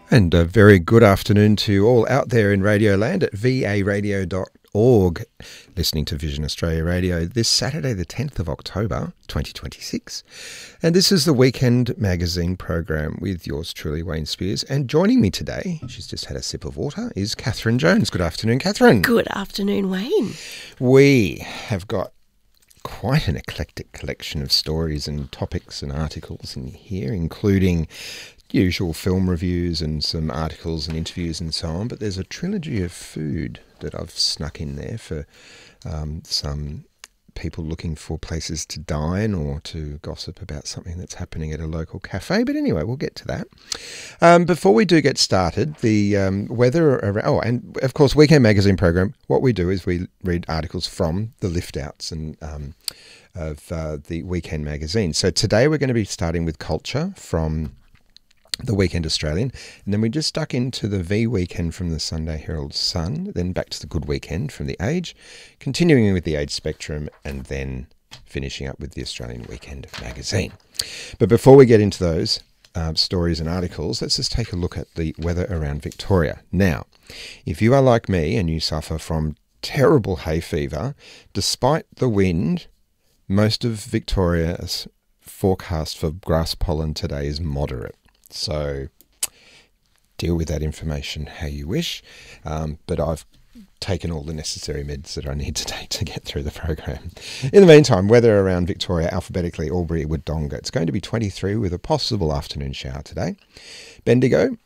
And a very good afternoon to all out there in Radio Land at varadio.org, listening to Vision Australia Radio this Saturday, the 10th of October, 2026. And this is the Weekend Magazine program with yours truly, Wayne Spears. And joining me today, she's just had a sip of water, is Catherine Jones. Good afternoon, Catherine. Good afternoon, Wayne. We have got quite an eclectic collection of stories and topics and articles in here, including usual film reviews and some articles and interviews and so on, but there's a trilogy of food that I've snuck in there for some people looking for places to dine or to gossip about something that's happening at a local cafe. But anyway, we'll get to that. Before we do get started, the weather around... Oh, and of course, Weekend Magazine program, what we do is we read articles from the lift-outs and of the Weekend Magazine. So today we're going to be starting with culture from the Weekend Australian, and then we just stuck into the V Weekend from the Sunday Herald Sun, then back to the Good Weekend from the Age, continuing with the Age Spectrum, and then finishing up with the Australian Weekend Magazine. But before we get into those stories and articles, let's just take a look at the weather around Victoria. Now, if you are like me and you suffer from terrible hay fever, despite the wind, most of Victoria's forecast for grass pollen today is moderate. So deal with that information how you wish, but I've taken all the necessary meds that I need to take to get through the program. In the meantime, weather around Victoria, alphabetically Albury, Wodonga. It's going to be 23 with a possible afternoon shower today. Bendigo,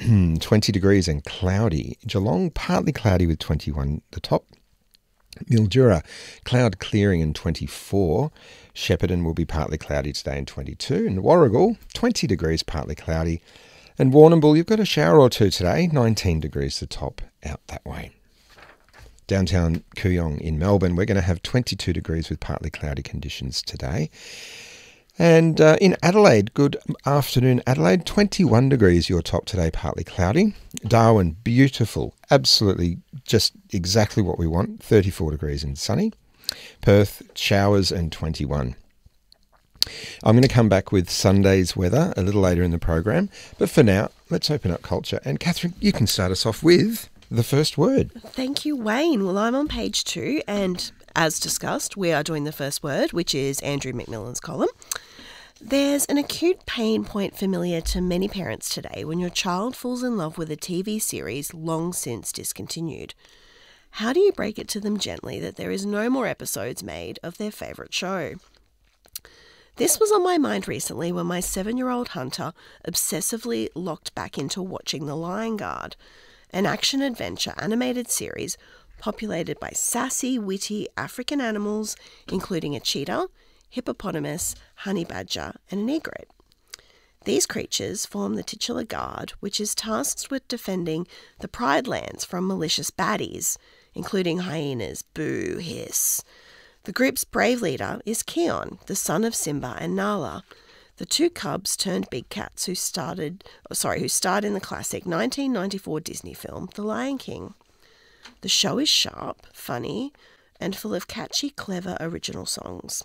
20 degrees and cloudy. Geelong, partly cloudy with 21 the top. Mildura, cloud clearing and 24. Shepparton will be partly cloudy today and 22. And Warragul, 20 degrees, partly cloudy. And Warrnambool, you've got a shower or two today, 19 degrees the top out that way. Downtown Kooyong in Melbourne, we're going to have 22 degrees with partly cloudy conditions today. And in Adelaide, good afternoon, Adelaide, 21 degrees your top today, partly cloudy. Darwin, beautiful, absolutely just exactly what we want, 34 degrees and sunny. Perth, showers and 21. I'm going to come back with Sunday's weather a little later in the program, but for now, let's open up culture. And Catherine, you can start us off with the first word. Thank you, Wayne. Well, I'm on page 2, and as discussed, we are doing the first word, which is Andrew McMillan's column. There's an acute pain point familiar to many parents today when your child falls in love with a TV series long since discontinued. How do you break it to them gently that there is no more episodes made of their favourite show? This was on my mind recently when my 7-year-old Hunter obsessively locked back into watching The Lion Guard, an action-adventure animated series populated by sassy, witty African animals, including a cheetah, hippopotamus, honey badger, and an egret. These creatures form the titular guard, which is tasked with defending the Pride Lands from malicious baddies, including hyenas, boo, hiss. The group's brave leader is Keon, the son of Simba and Nala, the two cubs turned big cats who starred in the classic 1994 Disney film The Lion King. The show is sharp, funny, and full of catchy, clever original songs.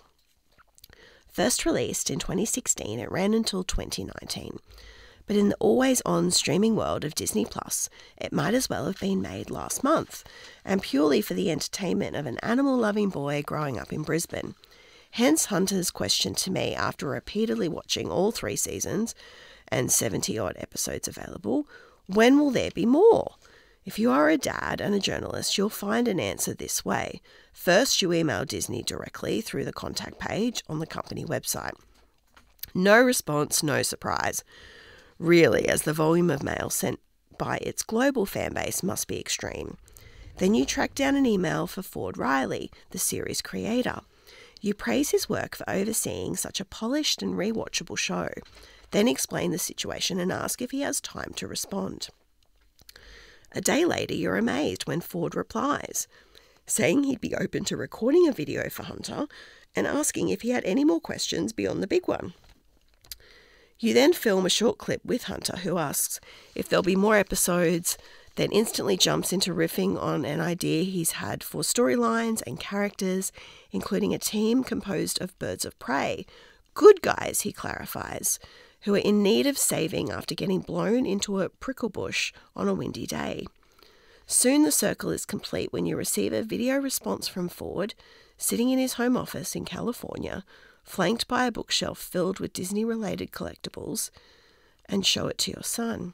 First released in 2016, it ran until 2019. But in the always-on streaming world of Disney+, it might as well have been made last month, and purely for the entertainment of an animal-loving boy growing up in Brisbane. Hence Hunter's question to me after repeatedly watching all 3 seasons and 70-odd episodes available, when will there be more? If you are a dad and a journalist, you'll find an answer this way. First, you email Disney directly through the contact page on the company website. No response, no surprise. Really, as the volume of mail sent by its global fan base must be extreme. Then you track down an email for Ford Riley, the series creator. You praise his work for overseeing such a polished and rewatchable show, then explain the situation and ask if he has time to respond. A day later, you're amazed when Ford replies, saying he'd be open to recording a video for Hunter and asking if he had any more questions beyond the big one. You then film a short clip with Hunter, who asks if there'll be more episodes, then instantly jumps into riffing on an idea he's had for storylines and characters, including a team composed of birds of prey. Good guys, he clarifies, who are in need of saving after getting blown into a prickle bush on a windy day. Soon the circle is complete when you receive a video response from Ford, sitting in his home office in California, flanked by a bookshelf filled with Disney-related collectibles, and show it to your son.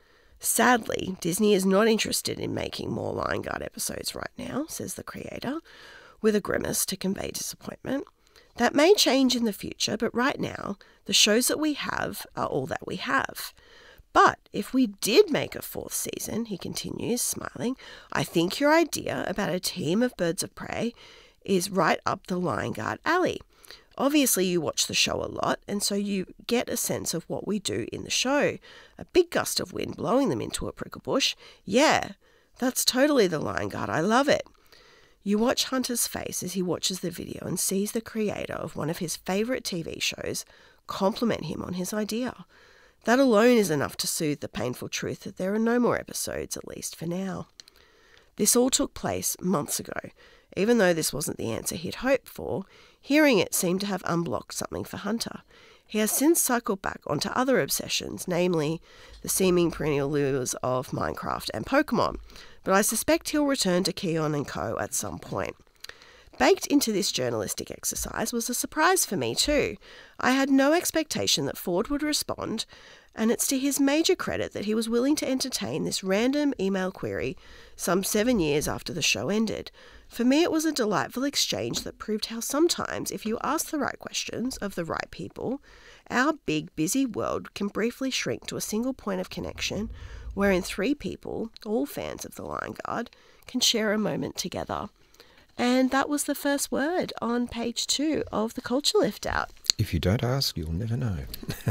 Sadly, Disney is not interested in making more Lion Guard episodes right now, says the creator, with a grimace to convey disappointment. That may change in the future, but right now, the shows that we have are all that we have. But if we did make a 4th season, he continues, smiling, I think your idea about a team of birds of prey is right up the Lion Guard alley. Obviously, you watch the show a lot, and so you get a sense of what we do in the show. A big gust of wind blowing them into a prickle bush. Yeah, that's totally the Lion Guard. I love it. You watch Hunter's face as he watches the video and sees the creator of one of his favourite TV shows compliment him on his idea. That alone is enough to soothe the painful truth that there are no more episodes, at least for now. This all took place months ago. Even though this wasn't the answer he'd hoped for, hearing it seemed to have unblocked something for Hunter. He has since cycled back onto other obsessions, namely the seeming perennial lures of Minecraft and Pokemon, but I suspect he'll return to Keon and Co. at some point. Baked into this journalistic exercise was a surprise for me too. I had no expectation that Ford would respond, and it's to his major credit that he was willing to entertain this random email query some 7 years after the show ended. For me, it was a delightful exchange that proved how sometimes, if you ask the right questions of the right people, our big, busy world can briefly shrink to a single point of connection wherein 3 people, all fans of the Lion Guard, can share a moment together. And that was the first word on page 2 of the Culture Lift Out. If you don't ask, you'll never know.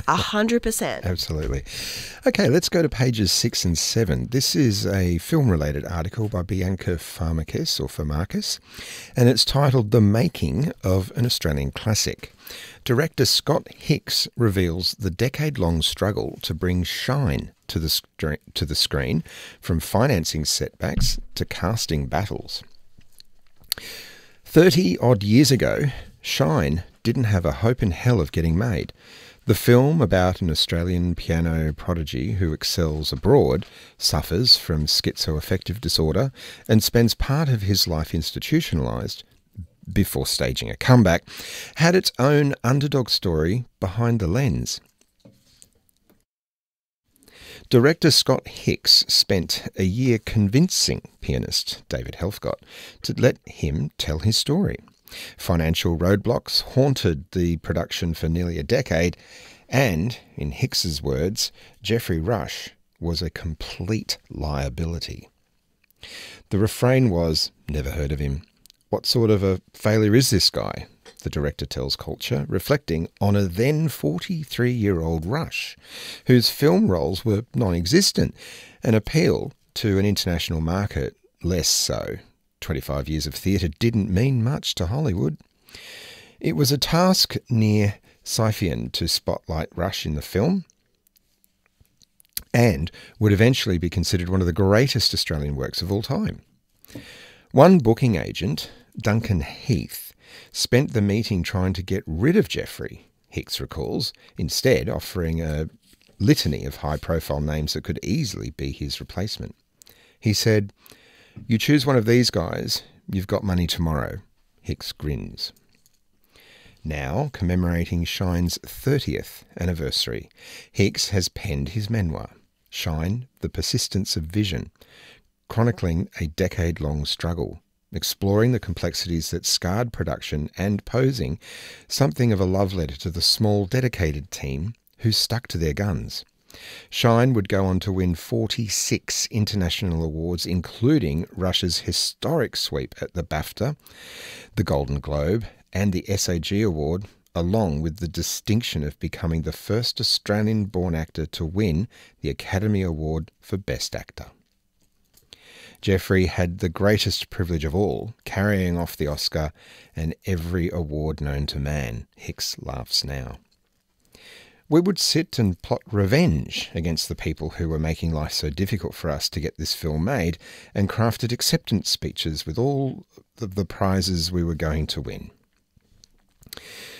100%. Absolutely. Okay, let's go to pages 6 and 7. This is a film-related article by Bianca Farmakis, and it's titled The Making of an Australian Classic. Director Scott Hicks reveals the decade-long struggle to bring shine to the screen, from financing setbacks to casting battles. 30-odd years ago, Shine didn't have a hope in hell of getting made. The film about an Australian piano prodigy who excels abroad, suffers from schizoaffective disorder, and spends part of his life institutionalised before staging a comeback, had its own underdog story behind the lens. Director Scott Hicks spent a year convincing pianist David Helfgott to let him tell his story. Financial roadblocks haunted the production for nearly a decade, and, in Hicks's words, Geoffrey Rush was a complete liability. The refrain was, "Never heard of him. What sort of a failure is this guy?" the director tells Culture, reflecting on a then 43-year-old Rush, whose film roles were non-existent and appeal to an international market less so. 25 years of theatre didn't mean much to Hollywood. It was a task near Scythian to spotlight Rush in the film, and would eventually be considered one of the greatest Australian works of all time. One booking agent, Duncan Heath, spent the meeting trying to get rid of Geoffrey, Hicks recalls, instead offering a litany of high-profile names that could easily be his replacement. He said, "You choose one of these guys, you've got money tomorrow." Hicks grins. Now, commemorating Shine's 30th anniversary, Hicks has penned his memoir, Shine, The Persistence of Vision, chronicling a decade-long struggle, exploring the complexities that scarred production and posing something of a love letter to the small, dedicated team who stuck to their guns. Shine would go on to win 46 international awards, including Rush's historic sweep at the BAFTA, the Golden Globe, and the SAG Award, along with the distinction of becoming the first Australian-born actor to win the Academy Award for Best Actor. Geoffrey had the greatest privilege of all, carrying off the Oscar and every award known to man. Hicks laughs now. We would sit and plot revenge against the people who were making life so difficult for us to get this film made, and crafted acceptance speeches with all of the prizes we were going to win.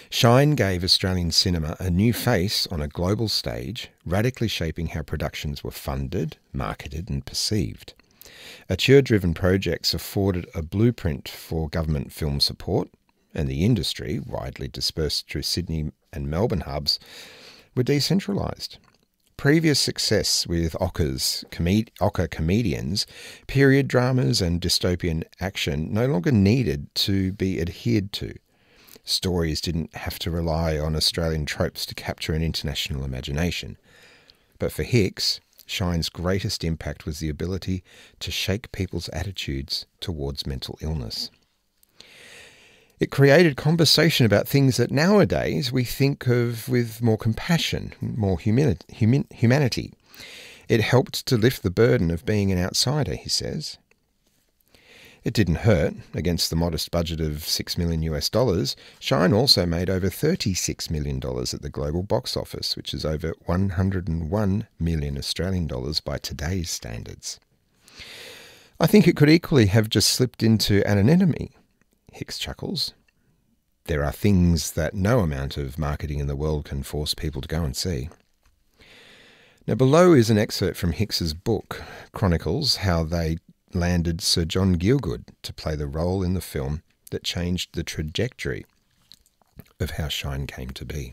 Shine gave Australian cinema a new face on a global stage, radically shaping how productions were funded, marketed and perceived. Auteur-driven projects afforded a blueprint for government film support, and the industry, widely dispersed through Sydney and Melbourne hubs, were decentralised. Previous success with Ocker comedians, period dramas and dystopian action no longer needed to be adhered to. Stories didn't have to rely on Australian tropes to capture an international imagination. But for Hicks, Shine's greatest impact was the ability to shake people's attitudes towards mental illness. It created conversation about things that nowadays we think of with more compassion, more humanity. It helped to lift the burden of being an outsider, he says. It didn't hurt. Against the modest budget of $6 million, Shine also made over $36 million at the global box office, which is over 101 million Australian dollars by today's standards. I think it could equally have just slipped into anonymity. Hicks chuckles. There are things that no amount of marketing in the world can force people to go and see. Now, below is an excerpt from Hicks's book, chronicles how they landed Sir John Gielgud to play the role in the film that changed the trajectory of how Shine came to be.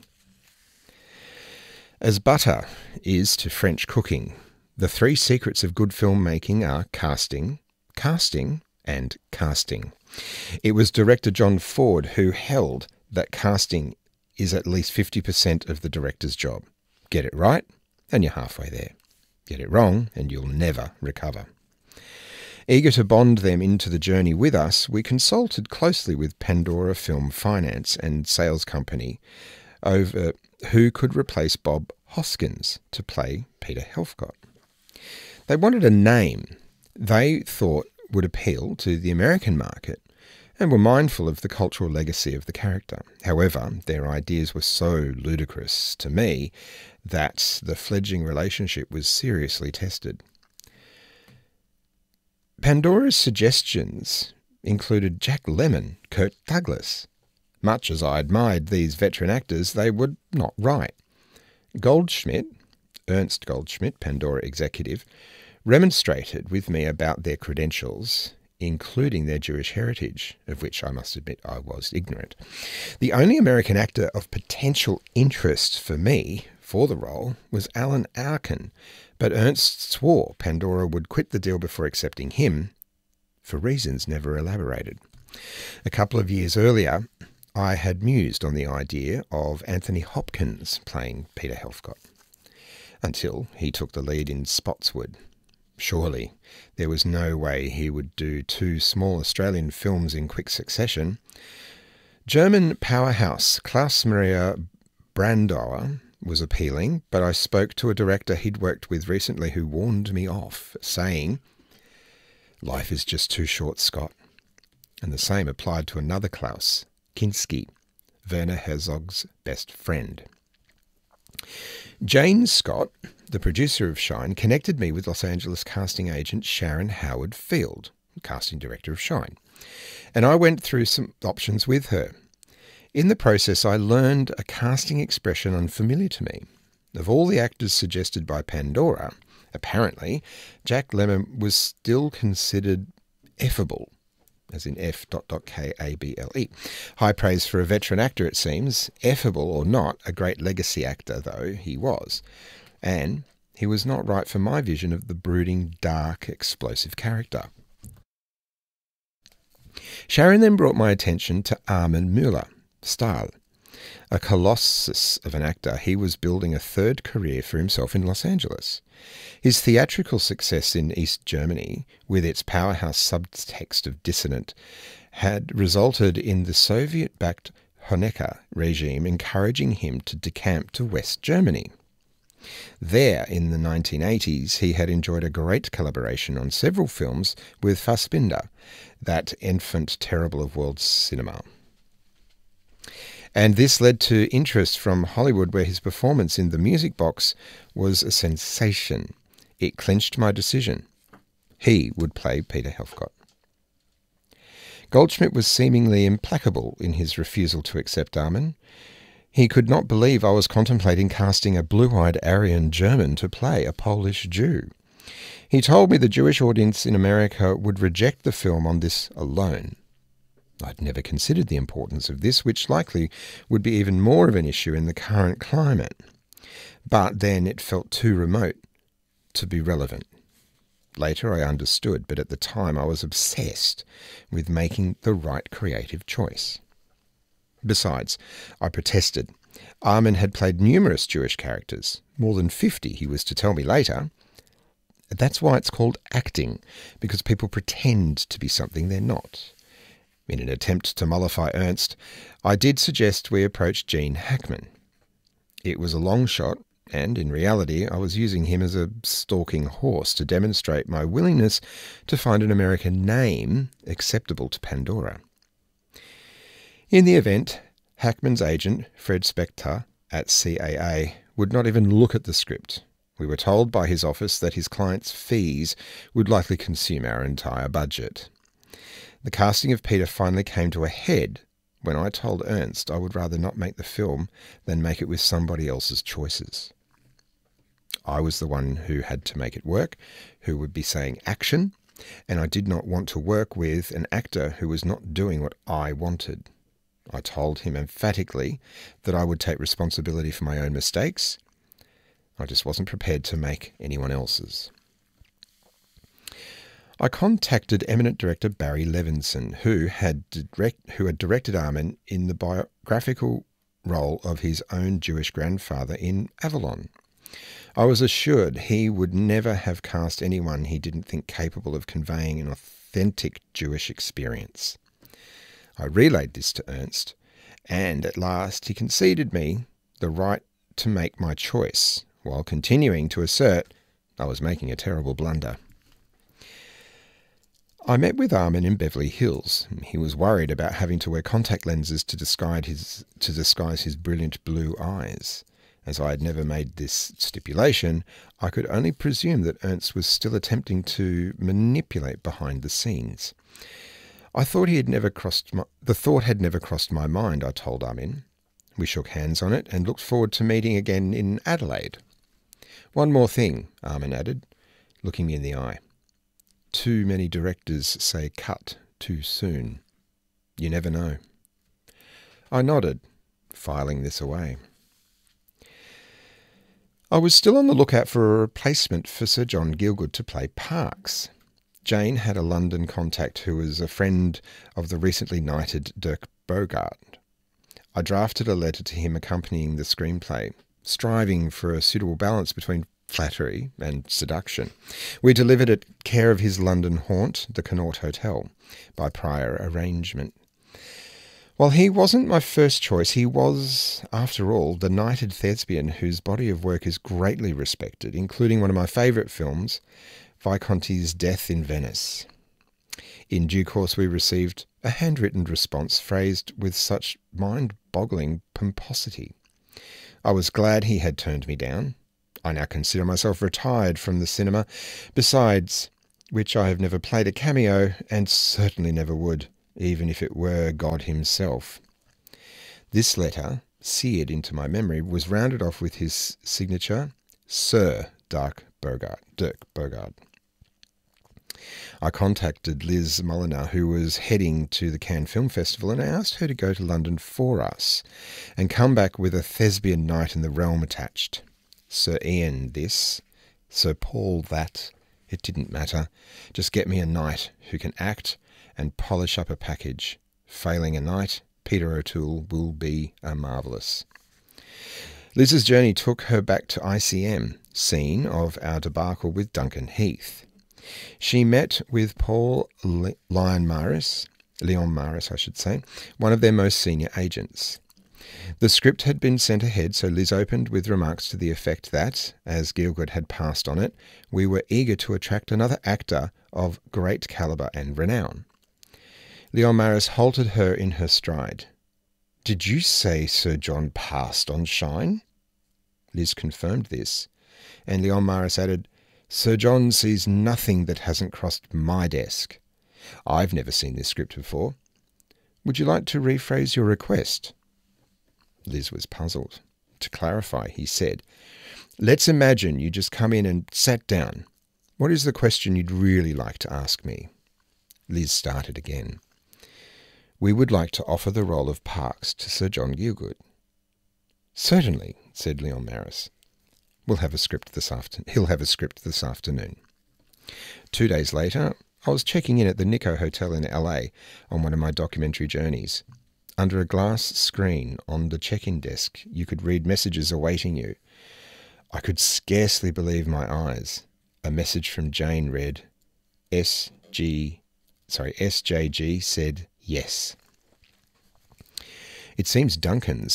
As butter is to French cooking, the three secrets of good filmmaking are casting, casting, and casting. It was director John Ford who held that casting is at least 50% of the director's job. Get it right, and you're halfway there. Get it wrong, and you'll never recover. Eager to bond them into the journey with us, we consulted closely with Pandora Film Finance and Sales Company over who could replace Bob Hoskins to play Peter Helfgott. They wanted a name they thought would appeal to the American market and were mindful of the cultural legacy of the character. However, their ideas were so ludicrous to me that the fledgling relationship was seriously tested. Pandora's suggestions included Jack Lemmon, Kirk Douglas. Much as I admired these veteran actors, they were not right. Goldschmidt, Ernst Goldschmidt, Pandora executive, remonstrated with me about their credentials, including their Jewish heritage, of which I must admit I was ignorant. The only American actor of potential interest for me for the role was Alan Arkin, but Ernst swore Pandora would quit the deal before accepting him, for reasons never elaborated. A couple of years earlier, I had mused on the idea of Anthony Hopkins playing Peter Helfgott, until he took the lead in Spotswood. Surely there was no way he would do two small Australian films in quick succession. German powerhouse Klaus Maria Brandauer was appealing, but I spoke to a director he'd worked with recently who warned me off, saying, "Life is just too short, Scott." And the same applied to another Klaus, Kinski, Werner Herzog's best friend. Jane Scott, the producer of Shine, connected me with Los Angeles casting agent Sharon Howard Field, casting director of Shine, and I went through some options with her. In the process, I learned a casting expression unfamiliar to me. Of all the actors suggested by Pandora, apparently, Jack Lemmon was still considered effable, as in F.Kable. High praise for a veteran actor, it seems. Effable or not, a great legacy actor, though, he was. And he was not right for my vision of the brooding, dark, explosive character. Sharon then brought my attention to Armin Müller, Stahl. A colossus of an actor, he was building a third career for himself in Los Angeles. His theatrical success in East Germany, with its powerhouse subtext of dissonant, had resulted in the Soviet-backed Honecker regime encouraging him to decamp to West Germany. There, in the 1980s, he had enjoyed a great collaboration on several films with Fassbinder, that enfant terrible of world cinema. And this led to interest from Hollywood, where his performance in The Music Box was a sensation. It clinched my decision. He would play Peter Helfgott. Goldschmidt was seemingly implacable in his refusal to accept Armin. He could not believe I was contemplating casting a blue-eyed Aryan German to play a Polish Jew. He told me the Jewish audience in America would reject the film on this alone. I'd never considered the importance of this, which likely would be even more of an issue in the current climate. But then it felt too remote to be relevant. Later I understood, but at the time I was obsessed with making the right creative choice. Besides, I protested. Armin had played numerous Jewish characters, more than 50, he was to tell me later. That's why it's called acting, because people pretend to be something they're not. In an attempt to mollify Ernst, I did suggest we approach Gene Hackman. It was a long shot, and in reality I was using him as a stalking horse to demonstrate my willingness to find an American name acceptable to Pandora. In the event, Hackman's agent, Fred Spector, at CAA, would not even look at the script. We were told by his office that his client's fees would likely consume our entire budget. The casting of Peter finally came to a head when I told Ernst I would rather not make the film than make it with somebody else's choices. I was the one who had to make it work, who would be saying action, and I did not want to work with an actor who was not doing what I wanted. I told him emphatically that I would take responsibility for my own mistakes. I just wasn't prepared to make anyone else's. I contacted eminent director Barry Levinson, who had directed Armin in the biographical role of his own Jewish grandfather in Avalon. I was assured he would never have cast anyone he didn't think capable of conveying an authentic Jewish experience. I relayed this to Ernst, and at last he conceded me the right to make my choice, while continuing to assert I was making a terrible blunder. I met with Armin in Beverly Hills. He was worried about having to wear contact lenses to disguise his brilliant blue eyes. As I had never made this stipulation, I could only presume that Ernst was still attempting to manipulate behind the scenes. The thought had never crossed my mind, I told Armin. We shook hands on it and looked forward to meeting again in Adelaide. One more thing, Armin added, looking me in the eye. Too many directors say cut too soon. You never know. I nodded, filing this away. I was still on the lookout for a replacement for Sir John Gielgud to play Parkes. Jane had a London contact who was a friend of the recently knighted Dirk Bogarde. I drafted a letter to him accompanying the screenplay, striving for a suitable balance between flattery and seduction. We delivered it care of his London haunt, the Connaught Hotel, by prior arrangement. While he wasn't my first choice, he was, after all, the knighted thespian whose body of work is greatly respected, including one of my favourite films, Visconti's Death in Venice. In due course we received a handwritten response phrased with such mind-boggling pomposity. I was glad he had turned me down. I now consider myself retired from the cinema, besides which I have never played a cameo, and certainly never would, even if it were God himself. This letter, seared into my memory, was rounded off with his signature, Sir Dirk Bogarde. I contacted Liz Molyneux, who was heading to the Cannes Film Festival, and I asked her to go to London for us and come back with a thespian knight in the realm attached. Sir Ian this, Sir Paul that, it didn't matter. Just get me a knight who can act and polish up a package. Failing a knight, Peter O'Toole will be a marvellous. Liz's journey took her back to ICM, scene of our debacle with Duncan Heath. She met with Paul Leon Maris, one of their most senior agents. The script had been sent ahead, so Liz opened with remarks to the effect that, as Gielgud had passed on it, we were eager to attract another actor of great calibre and renown. Leon Maris halted her in her stride. "Did you say Sir John passed on Shine?" Liz confirmed this, and Leon Maris added, "Sir John sees nothing that hasn't crossed my desk. I've never seen this script before. Would you like to rephrase your request? Liz was puzzled. To clarify, he said, let's imagine you just come in and sat down. What is the question you'd really like to ask me? Liz started again. We would like to offer the role of Parkes to Sir John Gielgud. Certainly, said Leon Maris. He'll have a script this afternoon. 2 days later, I was checking in at the Nico Hotel in LA on one of my documentary journeys. Under a glass screen on the check-in desk, you could read messages awaiting you. I could scarcely believe my eyes. A message from Jane read, SJG said yes. It seems Duncan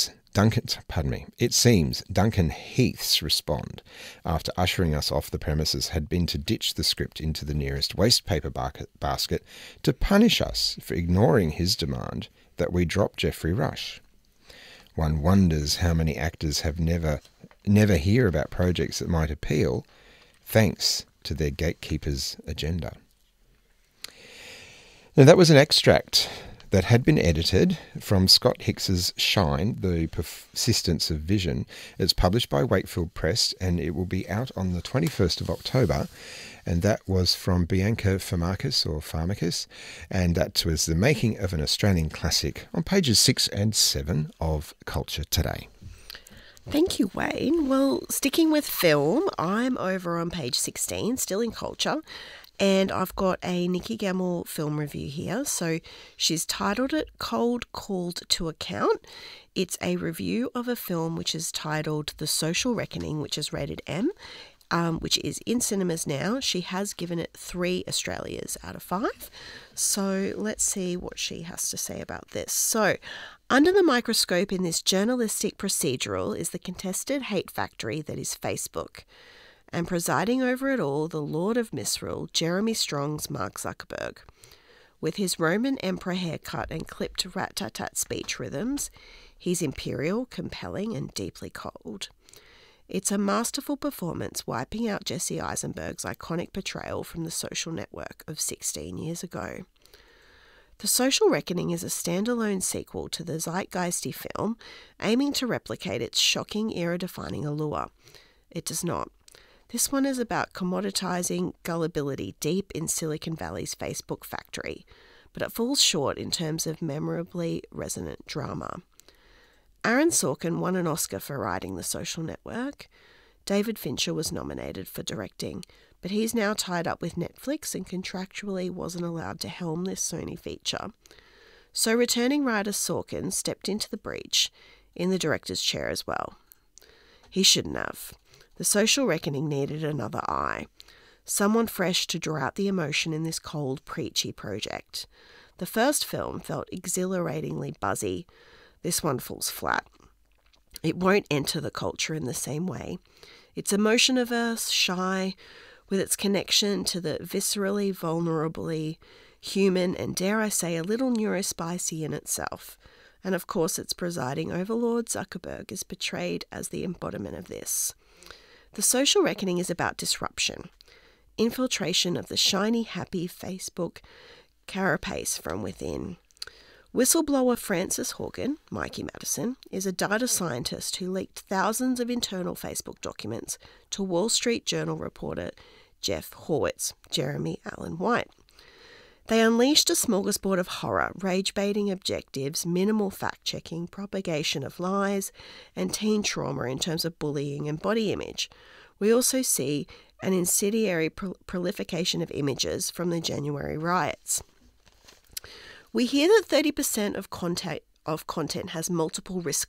Heath's response, after ushering us off the premises, had been to ditch the script into the nearest waste paper basket to punish us for ignoring his demand that we drop Geoffrey Rush. One wonders how many actors have never hear about projects that might appeal, thanks to their gatekeeper's agenda. Now, that was an extract that had been edited from Scott Hicks's Shine, The Persistence of Vision. It's published by Wakefield Press, and it will be out on the 21st of October. And that was from Bianca Farmakis, and that was the making of an Australian classic on pages 6 and 7 of Culture Today. Thank you, Wayne. Well, sticking with film, I'm over on page 16, still in Culture, and I've got a Nikki Gamble film review here. So she's titled it Cold Called to Account. It's a review of a film which is titled The Social Reckoning, which is rated M, which is in cinemas now. She has given it 3 Australias out of 5. So let's see what she has to say about this. So, under the microscope in this journalistic procedural is the contested hate factory that is Facebook. And presiding over it all, the Lord of Misrule, Jeremy Strong's Mark Zuckerberg. With his Roman emperor haircut and clipped rat-tat-tat speech rhythms, he's imperial, compelling, and deeply cold. It's a masterful performance wiping out Jesse Eisenberg's iconic portrayal from The Social Network of 16 years ago. The Social Reckoning is a standalone sequel to the zeitgeisty film, aiming to replicate its shocking era-defining allure. It does not. This one is about commoditizing gullibility deep in Silicon Valley's Facebook factory, but it falls short in terms of memorably resonant drama. Aaron Sorkin won an Oscar for writing The Social Network. David Fincher was nominated for directing, but he's now tied up with Netflix and contractually wasn't allowed to helm this Sony feature. So returning writer Sorkin stepped into the breach in the director's chair as well. He shouldn't have. The Social Reckoning needed another eye. Someone fresh to draw out the emotion in this cold, preachy project. The first film felt exhilaratingly buzzy. This one falls flat. It won't enter the culture in the same way. It's emotion-averse, shy, with its connection to the viscerally, vulnerably human and, dare I say, a little neurospicy in itself. And of course its presiding overlord, Zuckerberg, is portrayed as the embodiment of this. The Social Reckoning is about disruption, infiltration of the shiny, happy Facebook carapace from within. Whistleblower Frances Haugen, Mikey Madison, is a data scientist who leaked thousands of internal Facebook documents to Wall Street Journal reporter Jeff Horwitz, Jeremy Allen White. They unleashed a smorgasbord of horror, rage-baiting objectives, minimal fact-checking, propagation of lies, and teen trauma in terms of bullying and body image. We also see an incendiary proliferation of images from the January riots. We hear that 30% of content has multiple risk